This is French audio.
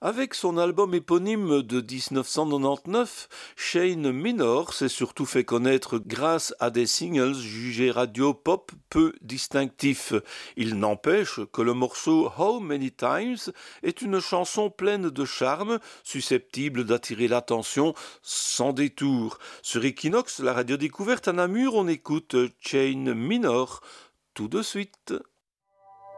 Avec son album éponyme de 1999, Shane Minor s'est surtout fait connaître grâce à des singles jugés radio pop peu distinctifs. Il n'empêche que le morceau How Many Times est une chanson pleine de charme, susceptible d'attirer l'attention sans détour. Sur Equinox, la radio découverte à Namur, on écoute Shane Minor tout de suite.